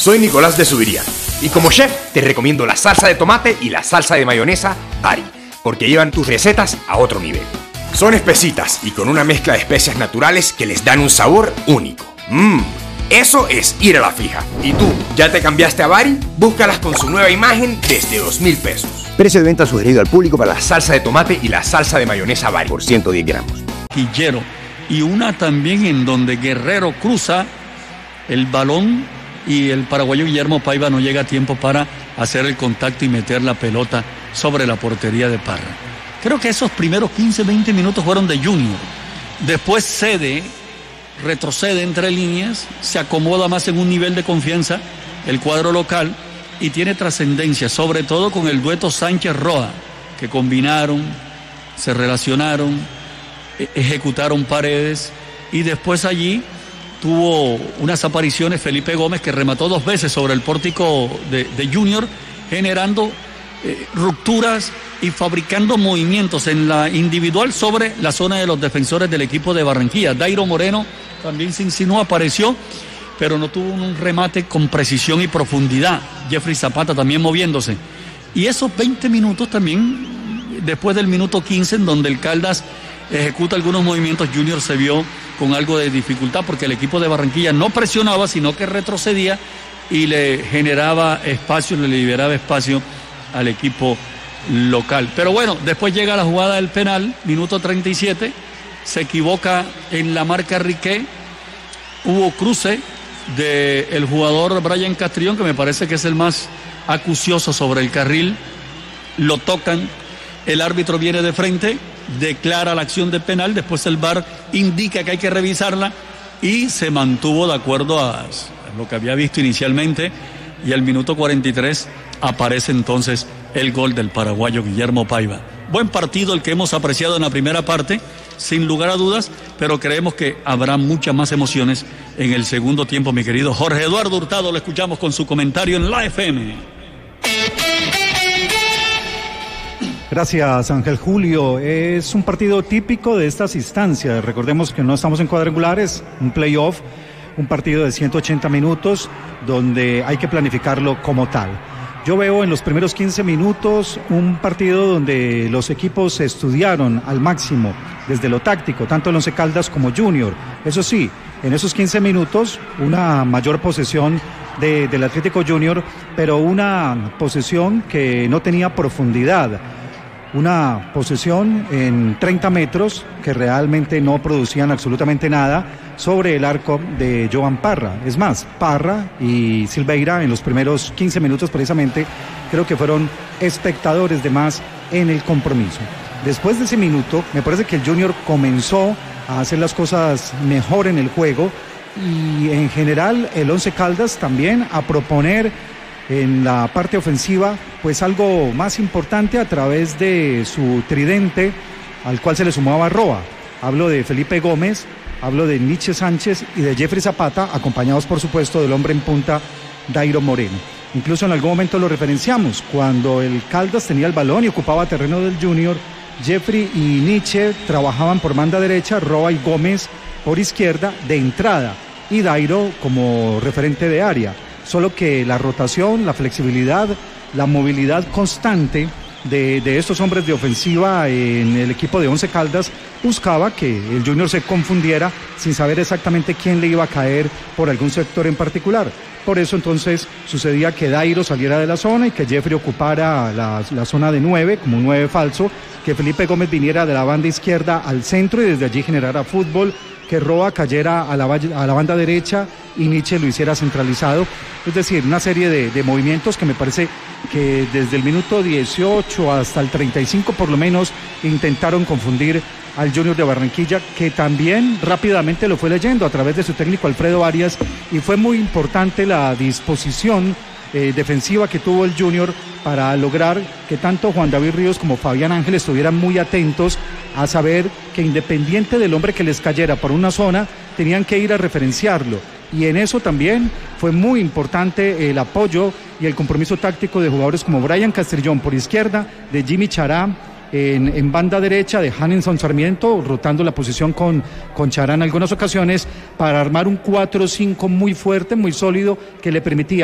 Soy Nicolás de Subiría y como chef te recomiendo la salsa de tomate y la salsa de mayonesa Bari, porque llevan tus recetas a otro nivel. Son espesitas y con una mezcla de especias naturales que les dan un sabor único. Eso es ir a la fija. ¿Y tú, ya te cambiaste a Bari? Búscalas con su nueva imagen desde 2,000 pesos. Precio de venta sugerido al público para la salsa de tomate y la salsa de mayonesa Bari por 110 gramos. Quillero. Y una también en donde Guerrero cruza el balón y el paraguayo Guillermo Paiva no llega a tiempo para hacer el contacto y meter la pelota sobre la portería de Parra. Creo que esos primeros 15-20 minutos fueron de Junior. Después retrocede entre líneas, se acomoda más en un nivel de confianza el cuadro local y tiene trascendencia, sobre todo con el dueto Sánchez-Roa, que combinaron, se relacionaron, ejecutaron paredes y después allí tuvo unas apariciones Felipe Gómez que remató 2 veces sobre el pórtico de Junior, generando rupturas y fabricando movimientos en la individual sobre la zona de los defensores del equipo de Barranquilla. Dairo Moreno también se insinuó, apareció, pero no tuvo un remate con precisión y profundidad. Jeffrey Zapata también moviéndose. Y esos 20 minutos también, después del minuto 15, en donde el Caldas ejecuta algunos movimientos, Junior se vio con algo de dificultad porque el equipo de Barranquilla no presionaba, sino que retrocedía y le generaba espacio, le liberaba espacio al equipo local. Pero bueno, después llega la jugada del penal, minuto 37, se equivoca en la marca Riquet, hubo cruce del jugador Brian Castrillón, que me parece que es el más acucioso sobre el carril, lo tocan, el árbitro viene de frente, declara la acción de penal, después el VAR indica que hay que revisarla y se mantuvo de acuerdo a lo que había visto inicialmente, y al minuto 43 aparece entonces el gol del paraguayo Guillermo Paiva. Buen partido el que hemos apreciado en la primera parte, sin lugar a dudas, pero creemos que habrá muchas más emociones en el segundo tiempo, mi querido Jorge Eduardo Hurtado. Lo escuchamos con su comentario en la FM. Gracias, Ángel Julio. Es un partido típico de estas instancias. Recordemos que no estamos en cuadrangulares, un playoff, un partido de 180 minutos donde hay que planificarlo como tal. Yo veo en los primeros 15 minutos un partido donde los equipos estudiaron al máximo desde lo táctico, tanto el Once Caldas como Junior. Eso sí, en esos 15 minutos una mayor posesión del Atlético Junior, pero una posesión que no tenía profundidad. Una posesión en 30 metros que realmente no producían absolutamente nada sobre el arco de Joan Parra. Es más, Parra y Silveira en los primeros 15 minutos precisamente creo que fueron espectadores de más en el compromiso. Después de ese minuto me parece que el Junior comenzó a hacer las cosas mejor en el juego y en general el Once Caldas también a proponer en la parte ofensiva pues algo más importante a través de su tridente al cual se le sumaba Roa. Hablo de Felipe Gómez, hablo de Nietzsche Sánchez y de Jeffrey Zapata, acompañados por supuesto del hombre en punta Dairo Moreno. Incluso en algún momento lo referenciamos, cuando el Caldas tenía el balón y ocupaba terreno del Junior, Jeffrey y Nietzsche trabajaban por banda derecha, Roa y Gómez por izquierda de entrada y Dairo como referente de área. Solo que la rotación, la flexibilidad, la movilidad constante de estos hombres de ofensiva en el equipo de Once Caldas buscaba que el Junior se confundiera sin saber exactamente quién le iba a caer por algún sector en particular. Por eso entonces sucedía que Dairo saliera de la zona y que Jeffrey ocupara la zona de 9 como un 9 falso, que Felipe Gómez viniera de la banda izquierda al centro y desde allí generara fútbol, que Roa cayera a la banda derecha y Nietzsche lo hiciera centralizado. Es decir, una serie de movimientos que me parece que desde el minuto 18 hasta el 35 por lo menos intentaron confundir al Junior de Barranquilla, que también rápidamente lo fue leyendo a través de su técnico Alfredo Arias, y fue muy importante la disposición defensiva que tuvo el Junior para lograr que tanto Juan David Ríos como Fabián Ángel estuvieran muy atentos a saber que independiente del hombre que les cayera por una zona, tenían que ir a referenciarlo. Y en eso también fue muy importante el apoyo y el compromiso táctico de jugadores como Brian Castrillón por izquierda, de Jimmy Chará en banda derecha, de Hanenson Sarmiento, rotando la posición con Chará en algunas ocasiones, para armar un 4-5 muy fuerte, muy sólido, que le permitía